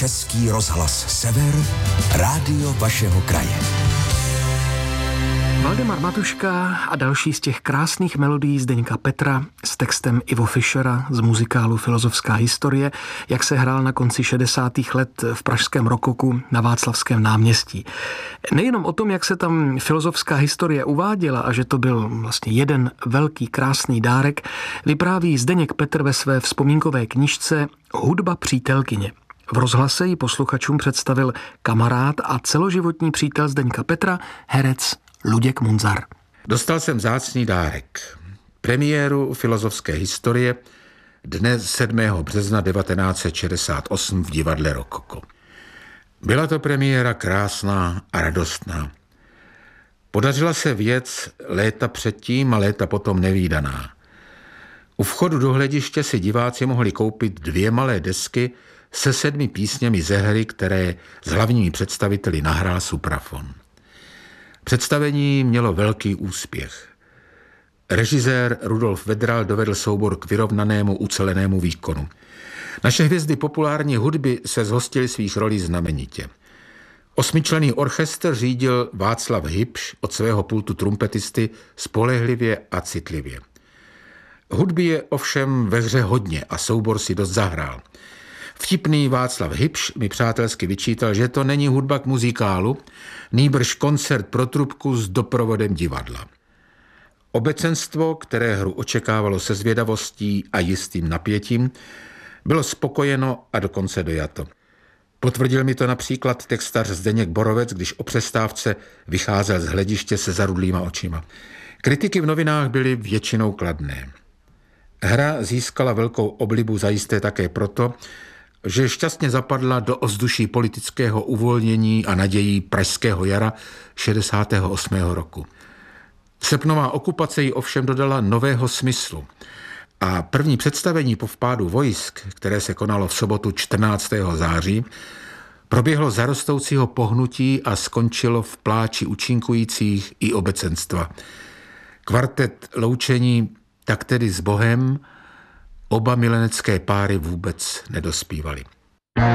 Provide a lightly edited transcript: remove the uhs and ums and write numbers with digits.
Český rozhlas Sever, rádio vašeho kraje. Valdemar Matuška a další z těch krásných melodií Zdeňka Petra s textem Ivo Fischera z muzikálu Filozofská historie, jak se hrál na konci 60. let v pražském Rokoku na Václavském náměstí. Nejenom o tom, jak se tam filozofská historie uváděla a že to byl vlastně jeden velký krásný dárek, vypráví Zdeněk Petr ve své vzpomínkové knížce Hudba přítelkyně. V rozhlase ji posluchačům představil kamarád a celoživotní přítel Zdeňka Petra, herec Luděk Munzar. Dostal jsem vzácný dárek. Premiéru filozofské historie dne 7. března 1968 v divadle Rokoko. Byla to premiéra krásná a radostná. Podařila se věc léta předtím a léta potom nevídaná. U vchodu do hlediště si diváci mohli koupit 2 malé desky se 7 písněmi ze hry, které s hlavními představiteli nahrál Suprafon. Představení mělo velký úspěch. Režisér Rudolf Vedral dovedl soubor k vyrovnanému, ucelenému výkonu. Naše hvězdy populární hudby se zhostily svých rolí znamenitě. 8členný orchestr řídil Václav Hybš od svého pultu trumpetisty spolehlivě a citlivě. Hudby je ovšem ve hře hodně a soubor si dost zahrál. Vtipný Václav Hybš mi přátelsky vyčítal, že to není hudba k muzikálu, nýbrž koncert pro trubku s doprovodem divadla. Obecenstvo, které hru očekávalo se zvědavostí a jistým napětím, bylo spokojeno a dokonce dojato. Potvrdil mi to například textař Zdeněk Borovec, když o přestávce vycházel z hlediště se zarudlýma očima. Kritiky v novinách byly většinou kladné. Hra získala velkou oblibu zajisté také proto, že šťastně zapadla do ovzduší politického uvolnění a nadějí pražského jara 68. roku. Srpnová okupace ji ovšem dodala nového smyslu a první představení po vpádu vojsk, které se konalo v sobotu 14. září, proběhlo za rostoucího pohnutí a skončilo v pláči účinkujících i obecenstva. Kvartet loučení Tak tedy s Bohem, oba milenecké páry vůbec nedospívali.